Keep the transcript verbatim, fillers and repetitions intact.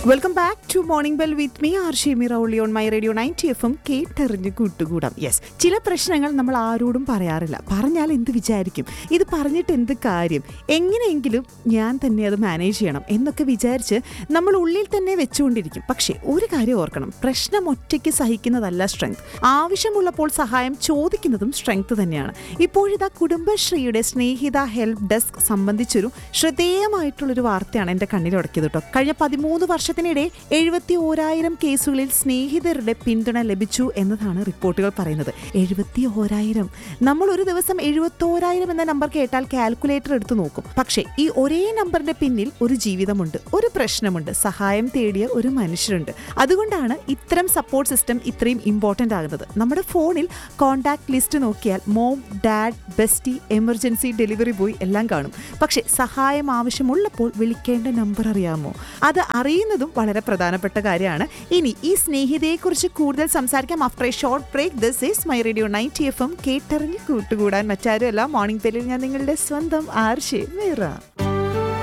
Welcome back to morning bell with me R Shemi റൗളി on my radio ninety F M കേട്ടറിഞ്ഞ് കൂട്ടുകൂടാം. Yes, ചില പ്രശ്നങ്ങൾ നമ്മൾ ആരോടും പറയാറില്ല. പറഞ്ഞാൽ എന്ത് വിചാരിക്കും, ഇത് പറഞ്ഞിട്ട് എന്ത് കാര്യം, എങ്ങനെയെങ്കിലും ഞാൻ തന്നെ അത് മാനേജ് ചെയ്യണം എന്നൊക്കെ വിചാരിച്ച് നമ്മൾ ഉള്ളിൽ തന്നെ വെച്ചുകൊണ്ടിരിക്കും. പക്ഷേ ഒരു കാര്യം ഓർക്കണം, പ്രശ്നം ഒറ്റയ്ക്ക് സഹിക്കുന്നതല്ല സ്ട്രെങ്ത്. ആവശ്യമുള്ളപ്പോൾ സഹായം ചോദിക്കുന്നതും സ്ട്രെങ്ത് തന്നെയാണ്. ഇപ്പോഴിതാ കുടുംബശ്രീയുടെ സ്നേഹിത ഹെൽപ്പ് ഡെസ്ക് സംബന്ധിച്ചൊരു ശ്രദ്ധേയമായിട്ടുള്ളൊരു വാർത്തയാണ് എൻ്റെ കണ്ണിലുടക്കിയത് കേട്ടോ. കഴിഞ്ഞ പതിമൂന്ന് വർഷം ത്തിനിടെ എഴുപത്തി ഓരായിരം കേസുകളിൽ സ്നേഹിതരുടെ പിന്തുണ ലഭിച്ചു എന്നതാണ് റിപ്പോർട്ടുകൾ പറയുന്നത്. എഴുപത്തി ഓരായിരം നമ്മൾ ഒരു ദിവസം എഴുപത്തോരായിരം എന്ന നമ്പർ കേട്ടാൽ കാൽക്കുലേറ്റർ എടുത്തു നോക്കും. പക്ഷേ ഈ ഒരേ നമ്പറിന്റെ പിന്നിൽ ഒരു ജീവിതമുണ്ട്, ഒരു പ്രശ്നമുണ്ട്, സഹായം തേടിയ ഒരു മനുഷ്യരുണ്ട്. അതുകൊണ്ടാണ് ഇത്തരം സപ്പോർട്ട് സിസ്റ്റം ഇത്രയും ഇമ്പോർട്ടൻ്റ് ആകുന്നത്. നമ്മുടെ ഫോണിൽ കോൺടാക്ട് ലിസ്റ്റ് നോക്കിയാൽ mom, dad, bestie, emergency, delivery boy എല്ലാം കാണും. പക്ഷേ സഹായം ആവശ്യമുള്ളപ്പോൾ വിളിക്കേണ്ട നമ്പർ അറിയാമോ? അത് അറിയുന്നതും വളരെ പ്രധാനപ്പെട്ട കാര്യമാണ്. ഇനി ഈ സ്നേഹിതയെക്കുറിച്ച് കൂടുതൽ സംസാരിക്കാം after A short break. This is my radio ninety F M കേട്ടറിഞ്ഞ് കൂട്ടുകൂടാൻ മറ്റാരുമല്ല, മോർണിംഗ് ബെല്ലിൽ ഞാൻ നിങ്ങളുടെ സ്വന്തം ആർ ഷെമി.